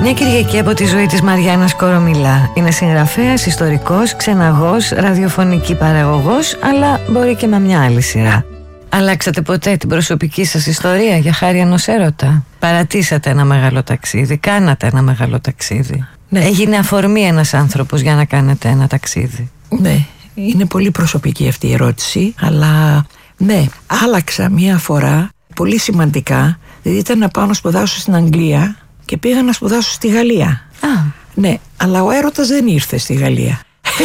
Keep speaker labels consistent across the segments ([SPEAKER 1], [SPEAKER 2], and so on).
[SPEAKER 1] Μια Κυριακή από τη ζωή της Μαριάννας Κορομιλά. Είναι συγγραφέας, ιστορικός, ξεναγός, ραδιοφωνική παραγωγός, αλλά μπορεί και με μια άλλη σειρά. Αλλάξατε ποτέ την προσωπική σας ιστορία για χάρη ενός έρωτα? Παρατήσατε ένα μεγάλο ταξίδι, κάνατε ένα μεγάλο ταξίδι?
[SPEAKER 2] Ναι.
[SPEAKER 1] Έγινε αφορμή ένας άνθρωπος για να κάνετε ένα ταξίδι?
[SPEAKER 2] Ναι, είναι πολύ προσωπική αυτή η ερώτηση, αλλά ναι, άλλαξα μία φορά πολύ σημαντικά. Δηλαδή ήταν να πάω να σπουδάσω στην Αγγλία και πήγα να σπουδάσω στη Γαλλία. Ναι, αλλά ο έρωτας δεν ήρθε στη Γαλλία.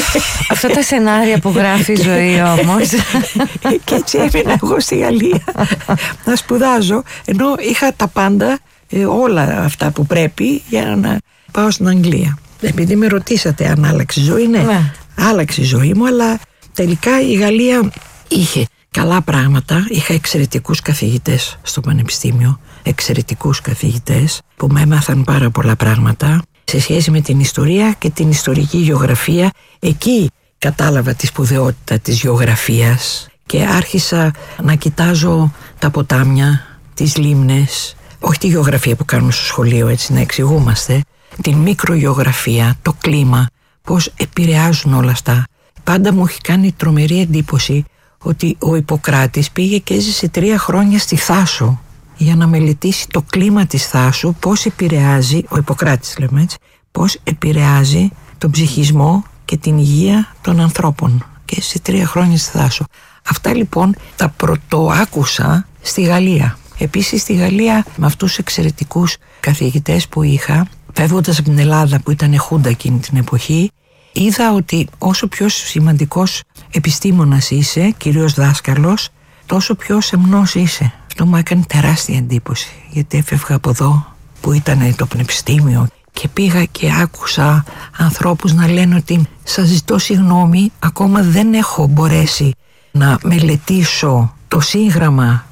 [SPEAKER 1] Αυτά τα σενάρια που γράφει η ζωή όμως.
[SPEAKER 2] Και έτσι έμεινα εγώ στη Γαλλία να σπουδάζω, ενώ είχα τα πάντα, όλα αυτά που πρέπει για να πάω στην Αγγλία. Επειδή με ρωτήσατε αν άλλαξε η ζωή, ναι, άλλαξε η ζωή μου, αλλά τελικά η Γαλλία είχε καλά πράγματα. Είχα εξαιρετικούς καθηγητές στο πανεπιστήμιο, εξαιρετικούς καθηγητές που με έμαθαν πάρα πολλά πράγματα σε σχέση με την ιστορία και την ιστορική γεωγραφία. Εκεί κατάλαβα τη σπουδαιότητα της γεωγραφίας και άρχισα να κοιτάζω τα ποτάμια, τις λίμνες, όχι τη γεωγραφία που κάνουμε στο σχολείο, έτσι να εξηγούμαστε, την μικρογεωγραφία, το κλίμα, πώς επηρεάζουν όλα αυτά. Πάντα μου έχει κάνει τρομερή εντύπωση ότι ο Ιπποκράτης πήγε και έζησε 3 χρόνια στη Θάσο για να μελετήσει το κλίμα της Θάσου, πώς επηρεάζει, ο Ιπποκράτης λέμε έτσι, πώς επηρεάζει τον ψυχισμό και την υγεία των ανθρώπων, και σε 3 χρόνια στη Θάσο. Αυτά λοιπόν τα πρωτοάκουσα στη Γαλλία. Επίσης στη Γαλλία, με αυτούς τους εξαιρετικούς καθηγητές που είχα, φεύγοντας από την Ελλάδα που ήταν χούντα εκείνη την εποχή, είδα ότι όσο πιο σημαντικός επιστήμονας είσαι, κυρίως δάσκαλος, τόσο πιο σεμνός είσαι. Αυτό μου έκανε τεράστια εντύπωση, γιατί έφευγα από εδώ που ήταν το πανεπιστήμιο και πήγα και άκουσα ανθρώπους να λένε ότι σας ζητώ συγγνώμη, ακόμα δεν έχω μπορέσει να μελετήσω το σύγγραμμα